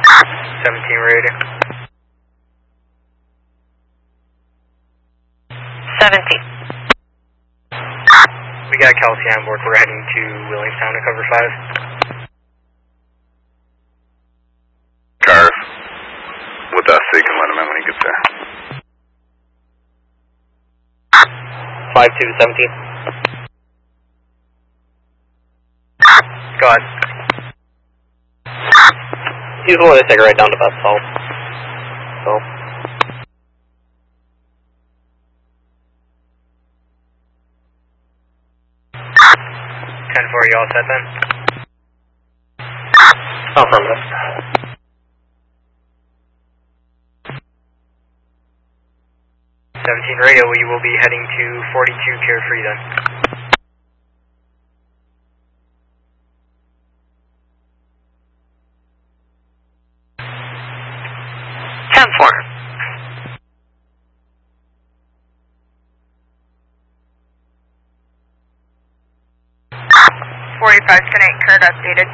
17 radio. 17. We got Kelsey on board. We're heading to Williamstown to cover 5. Carve with us so you can let him in when he gets there. 5217. Go ahead. He's willing to take it right down to Best Hall. So. 10-4, you all set then? Affirmative. 17 radio, we will be heading to 42 Carefree then. Tonight, Kurt updated.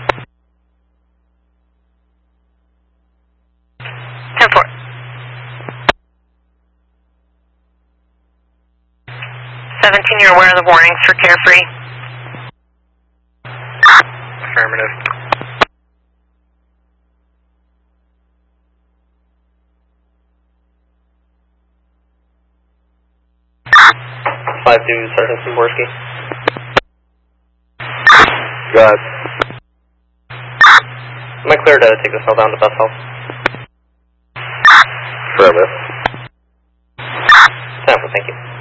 10-4. 17, you're aware of the warnings for Carefree? Affirmative. Five two, Sergeant Simborski. Go ahead. Am I clear to take this cell down to Best Health? Affirmative. 10-4, thank you.